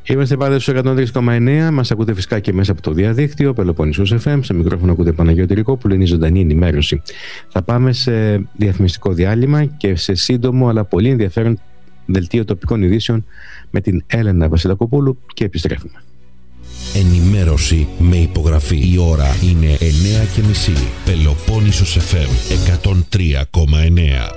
Είμαστε πάντα στους 103,9. Μας ακούτε φυσικά και μέσα από το διαδίκτυο Πελοπόννησος FM. Σε μικρόφωνο ακούτε Παναγιώτη Ρικόπουλο. Είναι η ζωντανή ενημέρωση. Θα πάμε σε διαφημιστικό διάλειμμα και σε σύντομο αλλά πολύ ενδιαφέρον δελτίο τοπικών ειδήσεων με την Έλενα Βασιλακοπούλου και επιστρέφουμε. Ενημέρωση με υπογραφή. Η ώρα είναι 9:30. Πελοπόννησος FM 103,9.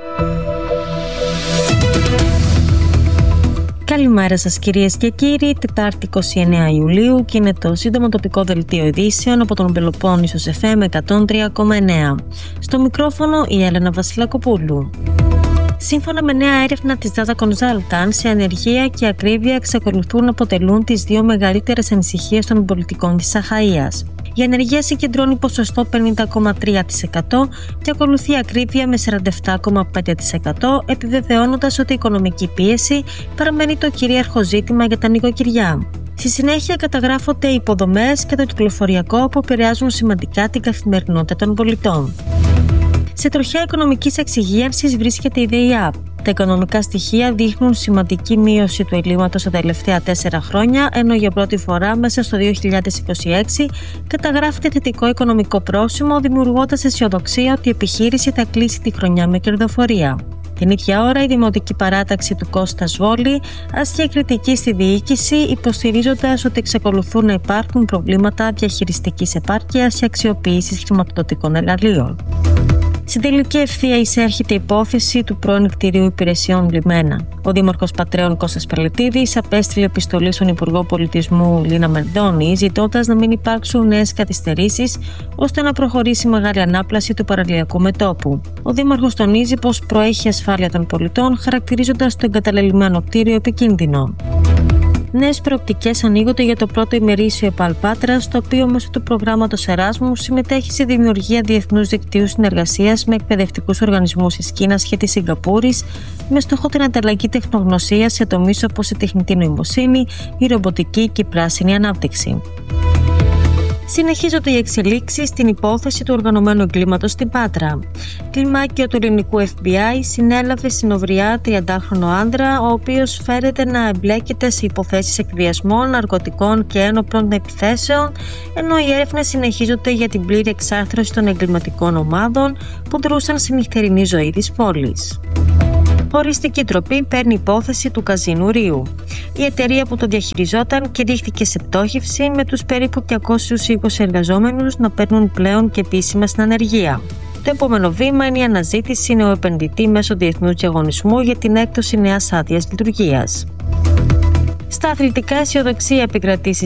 Καλημέρα σας κυρίες και κύριοι, Τετάρτη 29 Ιουλίου και είναι το σύντομο τοπικό δελτίο ειδήσεων από τον Πελοπόννησος FM 103,9. Στο μικρόφωνο η Έλενα Βασιλακοπούλου. Σύμφωνα με νέα έρευνα της Data Consultants, η ανεργία και η ακρίβεια εξακολουθούν να αποτελούν τις δύο μεγαλύτερες ανησυχίες των πολιτικών της Αχαΐας. Η ανεργία συγκεντρώνει ποσοστό 50,3% και ακολουθεί η ακρίβεια με 47,5%, επιβεβαιώνοντας ότι η οικονομική πίεση παραμένει το κυρίαρχο ζήτημα για τα νοικοκυριά. Στη συνέχεια καταγράφονται οι υποδομές και το κυκλοφοριακό που επηρεάζουν σημαντικά την καθημερινότητα των πολιτών. Σε τροχιά οικονομικής εξυγίανσης βρίσκεται η ΔΕΙΑΠ. Τα οικονομικά στοιχεία δείχνουν σημαντική μείωση του ελλείμματος τα τελευταία 4 χρόνια, ενώ για πρώτη φορά μέσα στο 2026 καταγράφεται θετικό οικονομικό πρόσημο, δημιουργώντας αισιοδοξία ότι η επιχείρηση θα κλείσει τη χρονιά με κερδοφορία. Την ίδια ώρα, η Δημοτική Παράταξη του Κώστας Βόλη άσκησε κριτική στη διοίκηση, υποστηρίζοντας ότι εξακολουθούν να υπάρχουν προβλήματα διαχειριστικής επάρκειας και αξιοποίησης χρηματοδοτικών εργαλείων. Στην τελική ευθεία εισέρχεται η υπόθεση του πρώην κτηρίου υπηρεσιών Λιμένα. Ο Δήμαρχος Πατρέων Κώστας Πελετίδης απέστειλε επιστολή στον Υπουργό Πολιτισμού Λίνα Μερδόνη, ζητώντας να μην υπάρξουν νέες καθυστερήσεις ώστε να προχωρήσει η μεγάλη ανάπλαση του παραλιακού μετώπου. Ο Δήμαρχος τονίζει πως προέχει ασφάλεια των πολιτών, χαρακτηρίζοντας το εγκαταλελειμμένο κτίριο επικίνδυνο. Νέες προοπτικές ανοίγονται για το πρώτο ημερήσιο ΕΠΑΛ Πάτρας, το οποίο μέσω του προγράμματος Εράσμου συμμετέχει στη δημιουργία διεθνούς δικτύου συνεργασίας με εκπαιδευτικούς οργανισμούς της Κίνας και της Σιγκαπούρης, με στόχο την ανταλλαγή τεχνογνωσίας σε τομείς όπως η τεχνητή νοημοσύνη, η ρομποτική και η πράσινη ανάπτυξη. Συνεχίζονται οι εξελίξεις στην υπόθεση του οργανωμένου εγκλήματος στην Πάτρα. Κλιμάκιο του ελληνικού FBI συνέλαβε στην Οβριά 30χρονο άντρα, ο οποίος φέρεται να εμπλέκεται σε υποθέσεις εκβιασμών, ναρκωτικών και ένοπλων επιθέσεων, ενώ οι έρευνες συνεχίζονται για την πλήρη εξάρθρωση των εγκληματικών ομάδων που δρούσαν στη νυχτερινή ζωή της πόλης. Οριστική τροπή παίρνει υπόθεση του καζίνου Ρίου. Η εταιρεία που το διαχειριζόταν κηρύχθηκε σε πτώχευση, με τους περίπου 220 εργαζόμενους να παίρνουν πλέον και επίσημα στην ανεργία. Το επόμενο βήμα είναι η αναζήτηση νέου επενδυτή μέσω διεθνούς διαγωνισμού για την έκδοση νέας άδειας λειτουργίας. Στα αθλητικά, αισιοδοξία επικρατεί